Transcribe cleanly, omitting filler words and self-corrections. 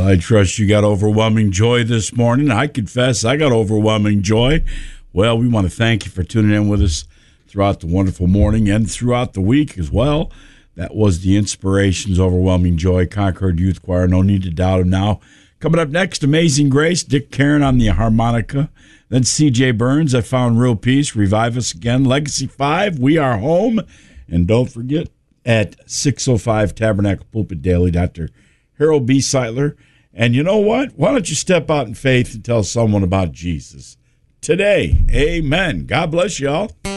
Well, I trust you got overwhelming joy this morning. I confess I got overwhelming joy. Well, we want to thank you for tuning in with us throughout the wonderful morning and throughout the week as well. That was the Inspirations, Overwhelming Joy, Concord Youth Choir. No need to doubt him now. Coming up next, Amazing Grace, Dick Karen on the harmonica. Then C.J. Burns, I Found Real Peace, Revive Us Again. Legacy 5, We Are Home. And don't forget, at 6:05 Tabernacle Pulpit Daily, Dr. Harold B. Seitler. And you know what? Why don't you step out in faith and tell someone about Jesus today? Amen. God bless y'all.